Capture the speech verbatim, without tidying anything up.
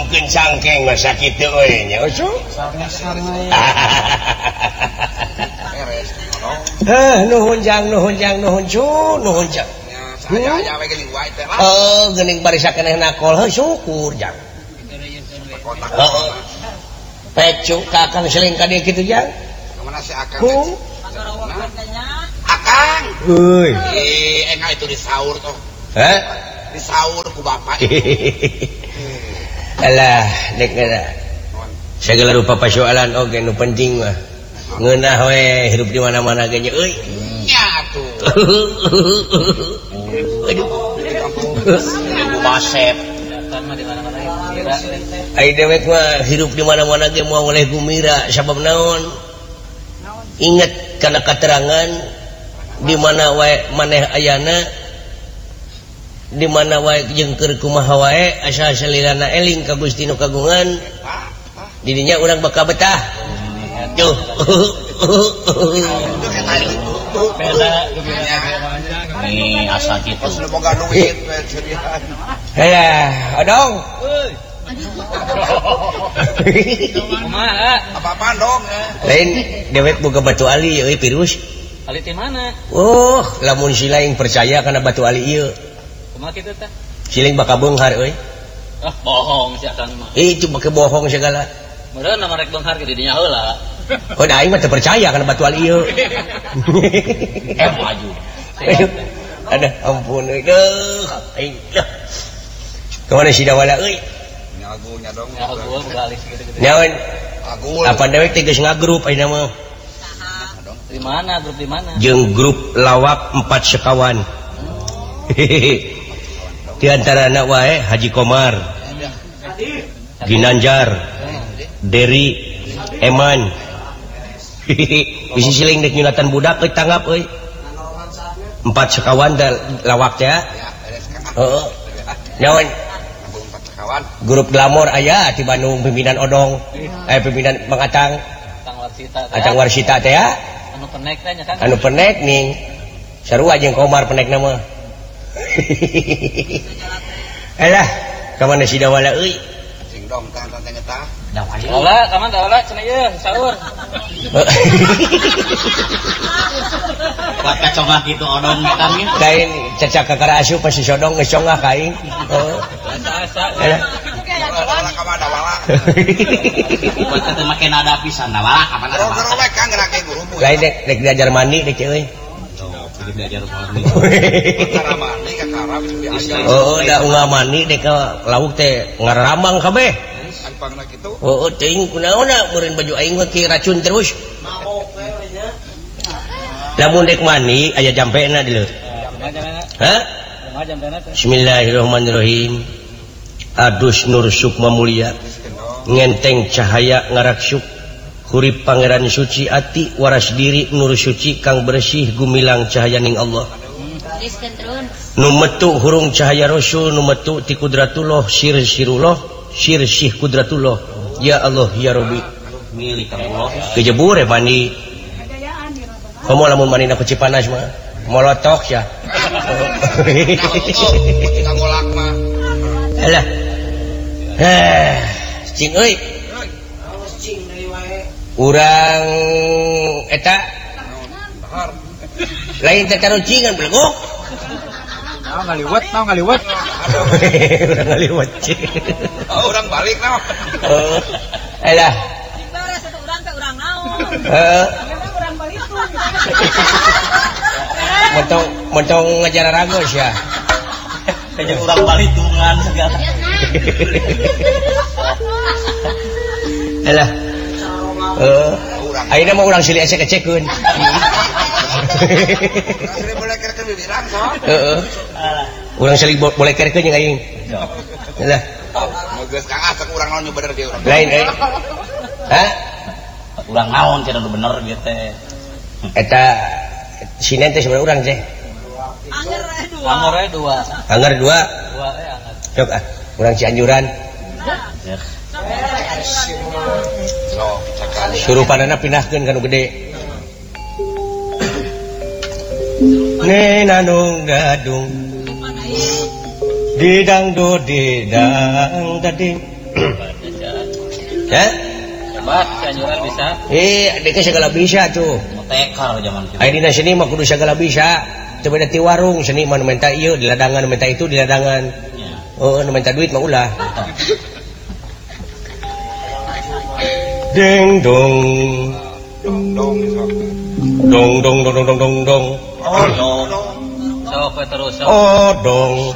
ngagupkeun cangkeng masa kitu we nya usu eh nuhun jang nuhun jang nuhun cu nuhun jang saya aya we geuning wae teh lah oh geuning bari sakeneh nakol heuh syukur jang heeh pecu kakang seling ka dieu kitu jang mana si akang akang euy eh enggak itu disaur tuh heh disaur ku bapak alah dek ngana segala rupa persoalan oge nu penting mah ngeunah we hirup di mana-mana ge nya euy nya atuh aduh ibu basep ai dewek mah hirup di mana-mana ge moal oleh gumira sabab naon inget kana katerangan di mana wae maneh ayana di mana wae jeung keur kumaha wae asa salilana eling ka Gusti nu kagungan di dinya urang bakal betah tuh ini asa kitu boga duit heh odong kumaha apa-apaan dong lain dewek boga batu ali euy virus ali teh mana oh lamun si lain percaya kana batu ali ieu kumaha kitu teh siling bakal beunghar euy ah bohong si akang mah eh itu make bohong segala meureun na marek beunghar ke didinya heula oh da aing mah teu percaya kana batu ali ieu eh maju ada ampun euy deuh aing dah kemana si dawala euy nyagunya dong nyagu balik gitu-gitu nyawan apa dewek teh geus ngagrup ayeuna mah di mana grup di mana jeung grup lawak empat sekawan di antarana wae Haji Komar Ginanjar Deri Eman bisi siling dek nyunatan budak euy tanggap euy empat sekawan da lawak teh heeh nyawan grup glamor aya di Bandung pimpinan odong eh pimpinan Mang Atang Atang Warsita Atang Warsita teh ya anu penek teh nya kan anu penek ning sarua jeung Komar penek nama alah ka mana si dawala euy sing dong tang tang nyeta dawala ka mana dawala cenah ieu saur kuat kacongah kitu odong kami lain cacak kakara asup pasti sodong geus congah ka aing heeh asa alah dawala ka mana dawala buat teu make nada pisan dawala ka mana guru we kang ngerake guru lain dek dek diajar mandi dek euy diajar mandi cara mandi ka karab diajar oh da ungah mandi dek lauk teh ngaramang kabeh anpangna kitu oh teuing kunaonna meureun baju aing mah ki racun terus lamun dek mandi aya jampena di leuh hah Bismillahirrahmanirrahim adus nur sukma mulia ngenteng cahaya ngaraksuk hurip pangeran suci ati waras diri nur suci kang bersih gumilang cahaya ning Allah nu metu hurung cahaya rasul nu metu ti kudratullah sir sirullah sir sih kudratullah ya Allah ya Rabbi milik Allah kejebur mandi kamu lamun mandi na Cipanas mah molotok ya tinggal golak mah alah eh cing euy urang eta lain teh carucingan belegok naon ngaliwet naon ngaliwet urang ngaliwet urang balik naon heeh alah ibarat satu urang teh urang naon heeh memang urang balitu montong montong ngajar ragos ya kayak urang balitungan segala alah heeh ayeuna mah urang silih ecek-ecekeun boleh kerkeun bibirang so heeh urang silih boleh kerkeun jeung aing alah geus kang asek urang naon bener dia urang lain euy hah urang naon cenah nu bener ieu teh eta sinen teh sebenarnya urang teh anger eh dua anger we dua anggar dua dua eh anger sok ah urang Cianjuran surupanana pindahkeun ka nu gede nenanung dadung didang do didang dading Ya? Hebat, sanjuran bisa. Eh, deka segala bisa tuh. Tekar zaman itu. Ai dina seni mah kudu segala bisa. Coba da ti warung seni mah nu minta ieu di ladangan, nu minta itu di ladangan. Ya. Oh, nu minta duit mah ulah. Deng dong. Dong dong sok. Dong dong dong dong dong dong. Oh, dong. Sok we terus sok. Oh dong.